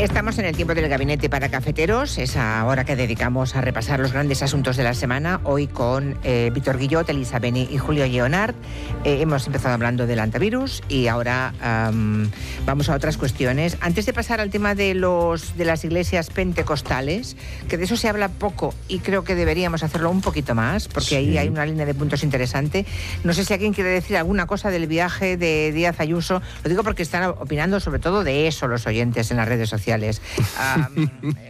Estamos en el tiempo del gabinete para cafeteros, esa hora que dedicamos a repasar los grandes asuntos de la semana, hoy con Víctor Guillot, Elisa Beni y Julio Lleonart. Hemos empezado hablando del antivirus y ahora vamos a otras cuestiones. Antes de pasar al tema de las iglesias pentecostales, que de eso se habla poco y creo que deberíamos hacerlo un poquito más, porque ahí hay una línea de puntos interesante. No sé si alguien quiere decir alguna cosa del viaje de Díaz Ayuso. Lo digo porque están opinando sobre todo de eso los oyentes en las redes sociales.